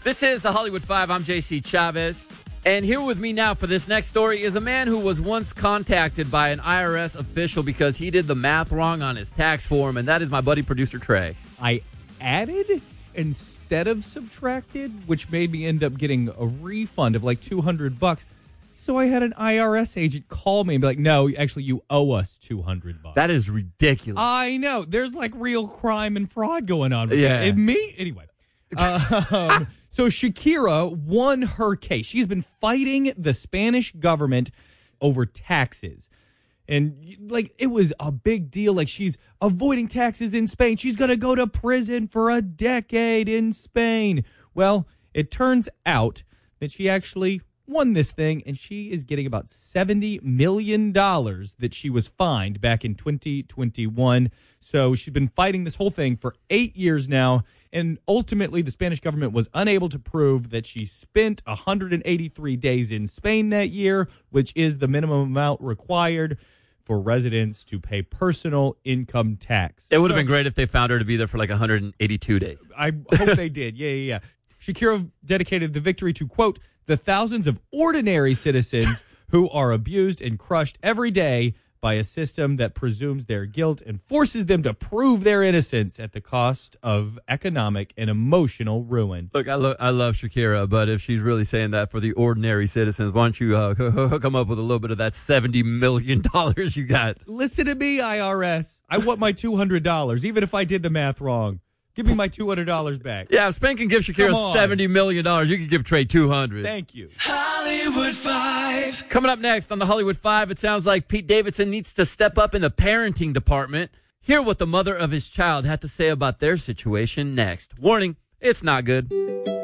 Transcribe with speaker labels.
Speaker 1: This is the Hollywood Five. I'm JC Chavez. And here with me now for this next story is a man who was once contacted by an IRS official because he did the math wrong on his tax form, and that is my buddy, producer Trey.
Speaker 2: I added instead of subtracted, which made me end up getting a refund of like $200. So I had an IRS agent call me and be like, no, actually, you owe us $200.
Speaker 1: That is ridiculous.
Speaker 2: I know. There's like real crime and fraud going on with
Speaker 1: Yeah.
Speaker 2: me. Anyway. So Shakira won her case. She's been fighting the Spanish government over taxes. And, like, it was a big deal. Like, she's avoiding taxes in Spain. She's going to go to prison for a decade in Spain. Well, it turns out that she actually won this thing, and she is getting about $70 million that she was fined back in 2021. So she's been fighting this whole thing for 8 years now. And ultimately, the Spanish government was unable to prove that she spent 183 days in Spain that year, which is the minimum amount required for residents to pay personal income tax.
Speaker 1: It would have been great if they found her to be there for like 182 days.
Speaker 2: I hope they did. Yeah. Shakira dedicated the victory to, quote, the thousands of ordinary citizens who are abused and crushed every day by a system that presumes their guilt and forces them to prove their innocence at the cost of economic and emotional ruin.
Speaker 1: Look, I love Shakira, but if she's really saying that for the ordinary citizens, why don't you come up with a little bit of that $70 million you got?
Speaker 2: Listen to me, IRS. I want my $200, even if I did the math wrong. Give me my $200 back.
Speaker 1: Yeah, if Spain can give Shakira $70 million, you can give Trey $200.
Speaker 2: Thank you.
Speaker 3: Hollywood Five.
Speaker 1: Coming up next on the Hollywood Five, it sounds like Pete Davidson needs to step up in the parenting department. Hear what the mother of his child had to say about their situation next. Warning, it's not good.